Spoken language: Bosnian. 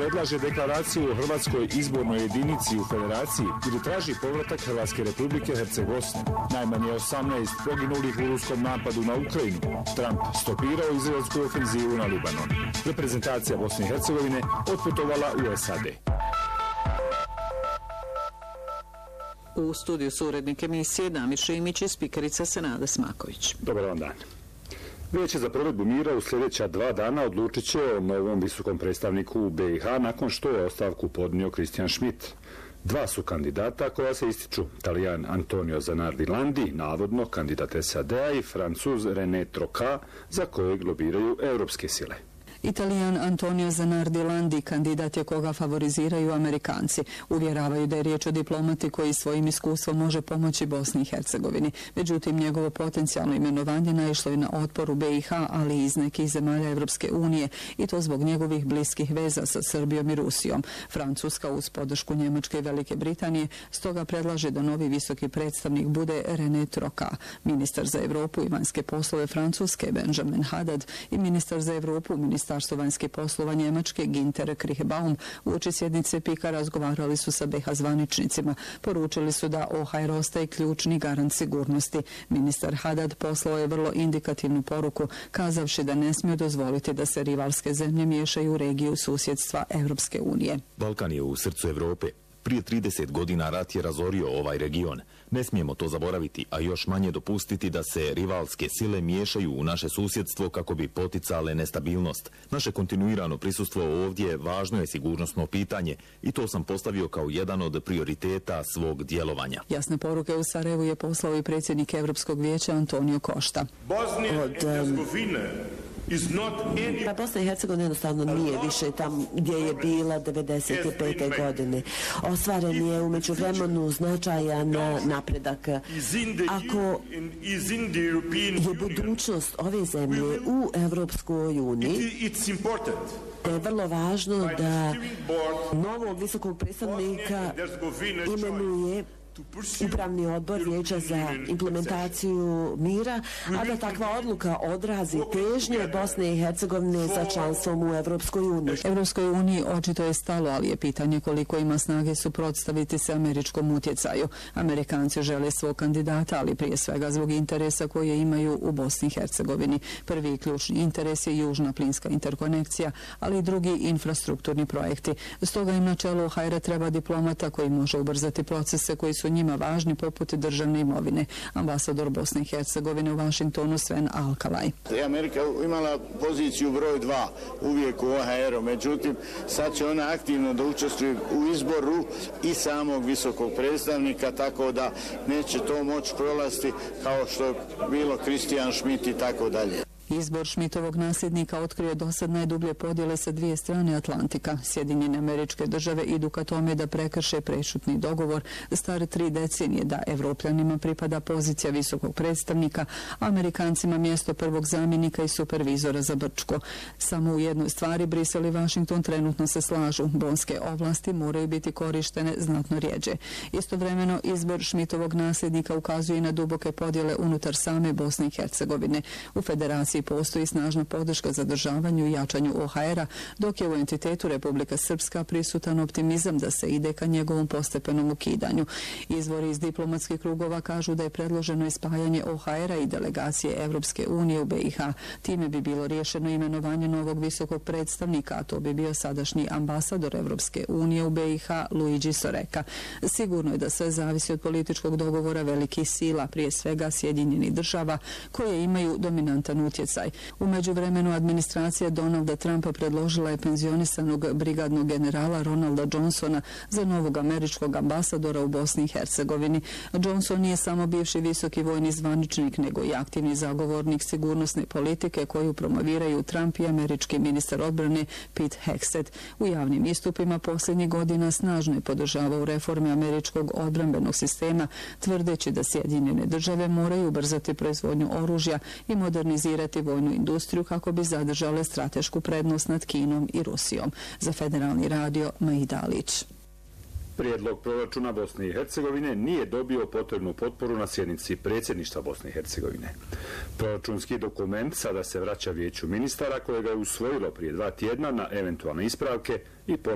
predlaže deklaraciju o Hrvatskoj izbornoj jedinici u federaciji ili traži povratak Hrvatske republike Herceg-Bosne. Najmanje 18 poginulih u ruskom napadu na Ukrajinu. Trump stopirao izraelsku ofenzivu na Libanon. Reprezentacija Bosne i Hercegovine otputovala u SAD. U studiju su urednik emisije Damir Šimić i spikerica Senada Smaković. Dobar vam dan. Vijeće za provedbu mira u sljedeća 2 dana odlučit će o novom visokom predstavniku u BiH nakon što je ostavku podnio Christian Schmidt. 2 su kandidata koja se ističu, Talijan Antonio Zanardi Landi, navodno kandidat SAD-a, i Francuz René Troca, za kojeg lobiraju europske sile. Italijan Antonio Zanardi Landi kandidat je koga favoriziraju Amerikanci. Uvjeravaju da je riječ o diplomati koji svojim iskustvom može pomoći Bosni i Hercegovini. Međutim, njegovo potencijalno imenovanje naišlo je na otpor u BiH, ali i iz nekih zemalja Evropske unije, i to zbog njegovih bliskih veza sa Srbijom i Rusijom. Francuska uz podršku Njemačke i Velike Britanije stoga predlaže da novi visoki predstavnik bude René Troca. Ministar za Evropu i vanjske poslove Francuske Benjamin Haddad i ministar za Evropu Ministarstvo vanjskih poslova Njemačke Ginter Krichbaum uoči sjednice PIK-a razgovarali su sa BiH zvaničnicima. Poručili su da OHR ostaje ključni garant sigurnosti. Ministar Haddad poslao je vrlo indikativnu poruku, kazavši da ne smiju dozvoliti da se rivalske zemlje miješaju u regiju susjedstva Evropske unije. Balkan je u srcu Evrope. Prije 30 godina rat je razorio ovaj region. Ne smijemo to zaboraviti, a još manje dopustiti da se rivalske sile miješaju u naše susjedstvo kako bi poticale nestabilnost. Naše kontinuirano prisustvo ovdje važno je sigurnosno pitanje i to sam postavio kao jedan od prioriteta svog djelovanja. Jasne poruke u Sarajevu je poslao i predsjednik Europskog vijeća Antonio Costa. Pa Bosna i Hercegovina jednostavno nije više tam gdje je bila 1995. godine. Ostvaren je u međuvremenu značajan napredak. Ako je budućnost ove zemlje u Evropskoj uniji, je vrlo važno da novog visokog predstavnika imenuje Upravni odbor Vijeća za implementaciju mira, a da takva odluka odrazi težnje Bosne i Hercegovine za članstvom u Evropskoj uniji. Evropskoj uniji očito je stalo, ali je pitanje koliko ima snage suprotstaviti se američkom utjecaju. Amerikanci žele svog kandidata, ali prije svega zbog interesa koje imaju u Bosni i Hercegovini. Prvi ključni interes je južna plinska interkonekcija, ali i drugi infrastrukturni projekti. Stoga im na čelu OHR treba diplomata koji može ubrzati procese koji su njima važni poput državne imovine. Ambasador Bosne i Hercegovine u Vašingtonu Sven Alkalaj. Amerika imala poziciju broj 2 uvijek u OHR-u, međutim sad će ona aktivno da učestvuje u izboru i samog visokog predstavnika, tako da neće to moći prolaziti kao što je bilo Christian Schmidt i tako dalje. Izbor Schmidtovog nasljednika otkrio do sad najdublje podjele sa 2 strane Atlantika. Sjedinjene Američke Države idu ka tome da prekrše prešutni dogovor star 3 decenije da Evropljanima pripada pozicija visokog predstavnika, a Amerikancima mjesto prvog zamjenika i supervizora za Brčko. Samo u jednoj stvari Brisel i Washington trenutno se slažu. Bonske ovlasti moraju biti korištene znatno rjeđe. Istovremeno, izbor Schmidtovog nasljednika ukazuje na duboke podjele unutar same Bosne i Hercegovine. U federaciji postoji snažna podrška zadržavanju i jačanju OHR-a, dok je u entitetu Republika Srpska prisutan optimizam da se ide ka njegovom postepenom ukidanju. Izvori iz diplomatskih krugova kažu da je predloženo spajanje OHR-a i delegacije Evropske unije u BiH. Time bi bilo riješeno imenovanje novog visokog predstavnika, a to bi bio sadašnji ambasador Evropske unije u BiH Luigi Soreka. Sigurno je da sve zavisi od političkog dogovora velikih sila, prije svega Sjedinjenih Država, koje imaju dominantan utjecaj. U međuvremenu administracija Donalda Trumpa predložila je penzionisanog brigadnog generala Ronalda Johnsona za novog američkog ambasadora u Bosni i Hercegovini. Johnson nije samo bivši visoki vojni zvaničnik, nego i aktivni zagovornik sigurnosne politike koju promoviraju Trump i američki ministar odbrane Pete Hegseth. U javnim istupima posljednjih godina snažno je podržavao reforme američkog odbrambenog sistema, tvrdeći da Sjedinjene Države moraju ubrzati proizvodnju oružja i modernizirati vojnu industriju kako bi zadržale stratešku prednost nad Kinom i Rusijom. Za Federalni radio Maida Alić. Prijedlog proračuna Bosne i Hercegovine nije dobio potrebnu potporu na sjednici predsjedništva Bosne i Hercegovine. Proračunski dokument sada se vraća Vijeću ministara kojega je usvojilo prije 2 tjedna na eventualne ispravke i